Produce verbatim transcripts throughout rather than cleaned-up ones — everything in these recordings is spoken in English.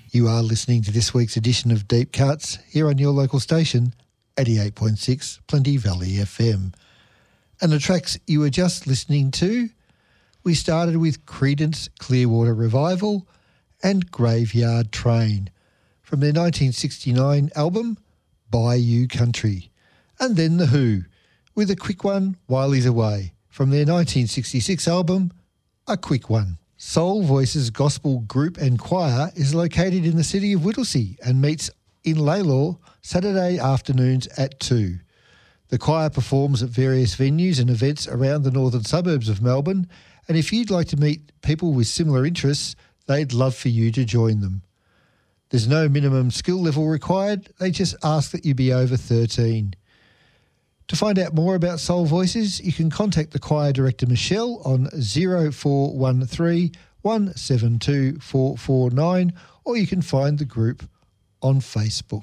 You are listening to this week's edition of Deep Cuts here on your local station, eighty-eight point six Plenty Valley F M. And the tracks you were just listening to, we started with Creedence Clearwater Revival and Graveyard Train from their nineteen sixty-nine album Bayou Country. And then The Who with a quick one while he's away from their nineteen sixty-six album A Quick One. Soul Voices Gospel Group and Choir is located in the city of Whittlesea and meets in Lalor Saturday afternoons at two. The choir performs at various venues and events around the northern suburbs of Melbourne, and if you'd like to meet people with similar interests, they'd love for you to join them. There's no minimum skill level required, they just ask that you be over thirteen. To find out more about Soul Voices, you can contact the choir director Michelle on zero four one three, one seven two, four four nine, or you can find the group on Facebook.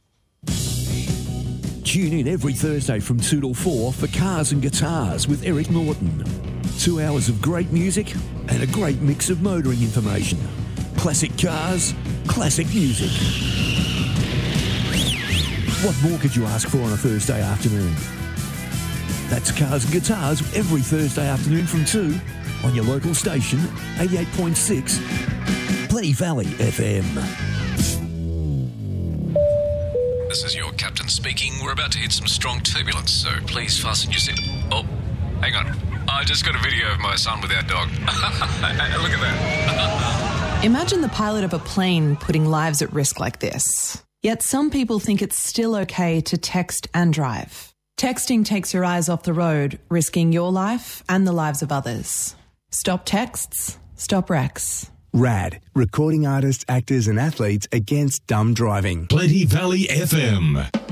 Tune in every Thursday from two till four for Cars and Guitars with Eric Norton. Two hours of great music and a great mix of motoring information. Classic cars, classic music. What more could you ask for on a Thursday afternoon? That's Cars and Guitars every Thursday afternoon from two on your local station, eighty-eight point six Plenty Valley F M. This is your captain speaking. We're about to hit some strong turbulence, so please fasten your seat. Oh, hang on. I just got a video of my son with our dog. Look at that. Imagine the pilot of a plane putting lives at risk like this. Yet some people think it's still okay to text and drive. Texting takes your eyes off the road, risking your life and the lives of others. Stop texts, stop wrecks. RAD, recording artists, actors and athletes against dumb driving. Plenty Valley F M.